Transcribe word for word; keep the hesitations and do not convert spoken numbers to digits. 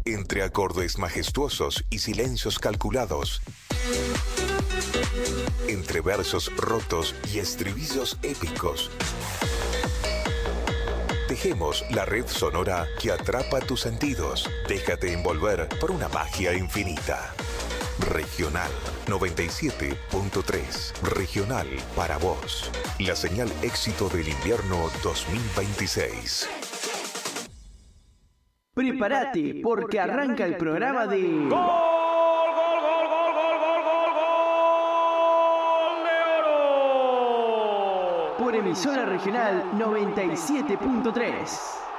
Entre acordes majestuosos y silencios calculados. Entre versos rotos y estribillos épicos. Tejemos la red sonora que atrapa tus sentidos. Déjate envolver por una magia infinita. Regional noventa y siete punto tres. Regional para vos. La señal éxito del invierno dos mil veintiséis. Prepárate porque arranca el programa de... ¡Gol, gol, gol, gol, gol, gol, gol, gol de oro! Por emisora regional noventa y siete punto tres.